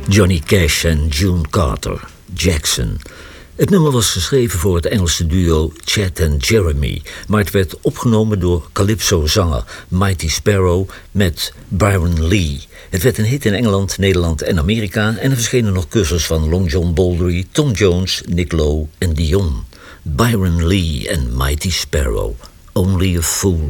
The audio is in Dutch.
Johnny Cash en June Carter, Jackson. Het nummer was geschreven voor het Engelse duo Chet en Jeremy, maar het werd opgenomen door calypso-zanger Mighty Sparrow met Byron Lee. Het werd een hit in Engeland, Nederland en Amerika en er verschenen nog covers van Long John Baldry, Tom Jones, Nick Lowe en Dion. Byron Lee en Mighty Sparrow, Only a Fool